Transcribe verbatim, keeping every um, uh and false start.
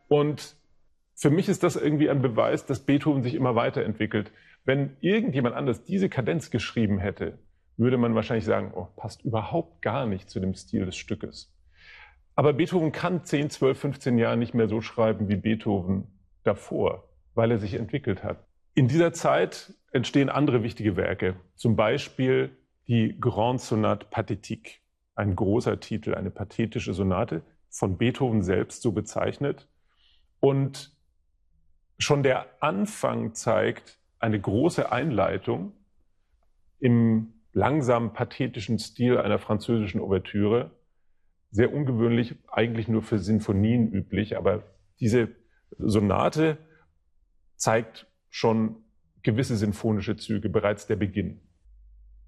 Und für mich ist das irgendwie ein Beweis, dass Beethoven sich immer weiterentwickelt. Wenn irgendjemand anders diese Kadenz geschrieben hätte, würde man wahrscheinlich sagen, oh, passt überhaupt gar nicht zu dem Stil des Stückes. Aber Beethoven kann zehn, zwölf, fünfzehn Jahre nicht mehr so schreiben wie Beethoven davor, weil er sich entwickelt hat. In dieser Zeit entstehen andere wichtige Werke, zum Beispiel die Grande Sonate Pathétique, ein großer Titel, eine pathetische Sonate, von Beethoven selbst so bezeichnet. Und schon der Anfang zeigt eine große Einleitung im langsam pathetischen Stil einer französischen Ouvertüre. Sehr ungewöhnlich, eigentlich nur für Sinfonien üblich, aber diese Sonate zeigt schon gewisse sinfonische Züge, bereits der Beginn.